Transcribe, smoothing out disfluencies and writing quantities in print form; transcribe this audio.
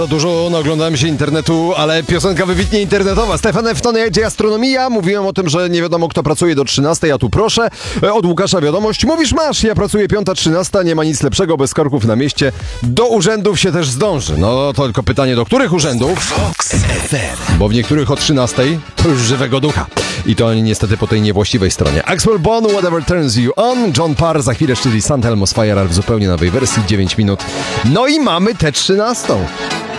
Dużo oglądałem się internetu, ale piosenka wybitnie internetowa. Stefan Efton jedzie Astronomia. Mówiłem o tym, że nie wiadomo kto pracuje do 13, ja tu proszę. Od Łukasza wiadomość. Mówisz masz, ja pracuję 5:13, nie ma nic lepszego, bez korków na mieście. Do urzędów się też zdąży. No to tylko pytanie, do których urzędów? Bo w niektórych o 13 to już żywego ducha. I to niestety po tej niewłaściwej stronie. Axwell Bone, Whatever Turns You On. John Parr, za chwilę, czyli St. Elmo's Fire, ale w zupełnie nowej wersji, 9 minut. No i mamy tę 13.